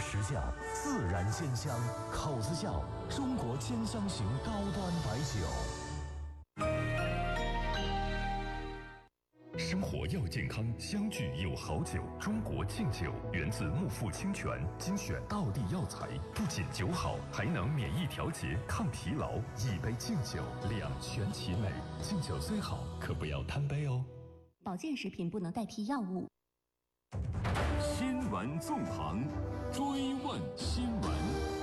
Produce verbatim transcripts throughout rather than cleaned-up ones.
时效，自然鲜香，口子窖中国兼香型高端白酒。 生活要健康，相聚有好酒。中国敬酒源自木富清泉，精选道地药材，不仅酒好，还能免疫调节、抗疲劳。一杯敬酒，两全其美。敬酒虽好，可不要贪杯哦。 保健食品不能代替药物。 新闻纵横，追问新闻。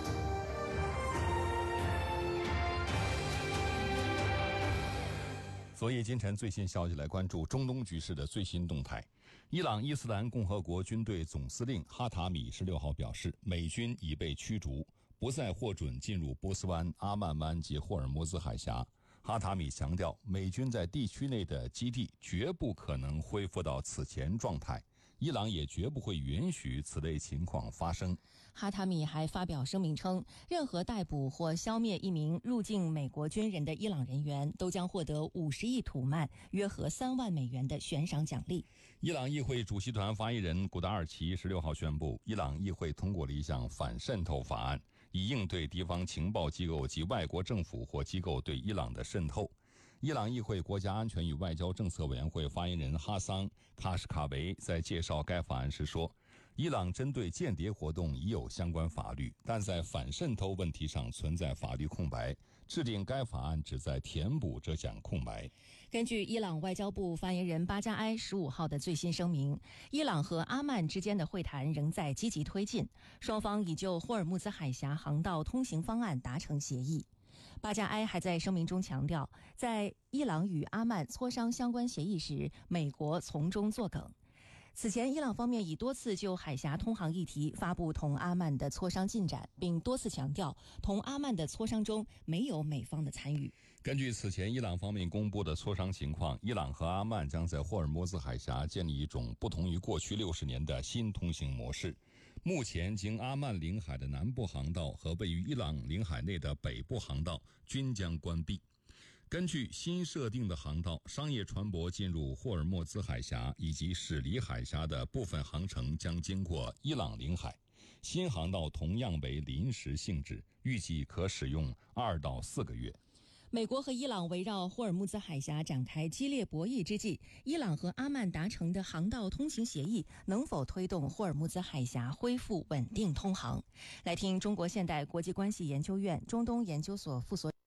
昨夜今晨最新消息，来关注中东局势的最新动态。伊朗伊斯兰共和国军队总司令哈塔米十六号表示，美军已被驱逐，不再获准进入波斯湾、阿曼湾及霍尔木兹海峡。哈塔米强调，美军在地区内的基地绝不可能恢复到此前状态，伊朗也绝不会允许此类情况发生。 哈塔米还发表声明称，任何逮捕或消灭一名入境美国军人的伊朗人员都将获得五十亿土曼，约合三万美元的悬赏奖励。 伊朗议会主席团发言人古达尔奇十六号宣布，伊朗议会通过了一项反渗透法案，以应对地方情报机构及外国政府或机构对伊朗的渗透。伊朗议会国家安全与外交政策委员会发言人哈桑·卡什卡维在介绍该法案时说，伊朗针对间谍活动已有相关法律，但在反渗透问题上存在法律空白，制定该法案旨在填补这项空白。 根据伊朗外交部发言人巴加埃十五号的最新声明，伊朗和阿曼之间的会谈仍在积极推进，双方已就霍尔木兹海峡航道通行方案达成协议。巴加埃还在声明中强调，在伊朗与阿曼磋商相关协议时，美国从中作梗。此前，伊朗方面已多次就海峡通航议题发布同阿曼的磋商进展，并多次强调同阿曼的磋商中没有美方的参与。 根据此前伊朗方面公布的磋商情况，伊朗和阿曼将在霍尔木兹海峡建立一种不同于过去六十年的新通行模式。目前经阿曼领海的南部航道和位于伊朗领海内的北部航道均将关闭。根据新设定的航道，商业船舶进入霍尔木兹海峡以及驶离海峡的部分航程将经过伊朗领海。新航道同样为临时性质，预计可使用二到四个月。 美国和伊朗围绕霍尔木兹海峡展开激烈博弈之际，伊朗和阿曼达成的航道通行协议能否推动霍尔木兹海峡恢复稳定通航？来听中国现代国际关系研究院中东研究所副所